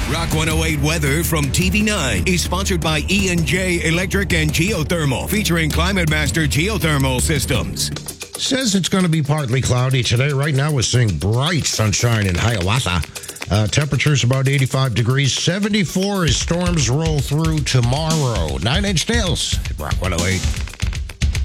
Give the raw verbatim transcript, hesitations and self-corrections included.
Rock one oh eight weather from T V nine is sponsored by E and J Electric and Geothermal, featuring Climate Master Geothermal Systems. Says it's going to be partly cloudy today. Right now we're seeing bright sunshine in Hiawatha. Uh, temperatures about eighty-five degrees, seventy-four as storms roll through tomorrow. Nine Inch Nails at Rock one oh eight.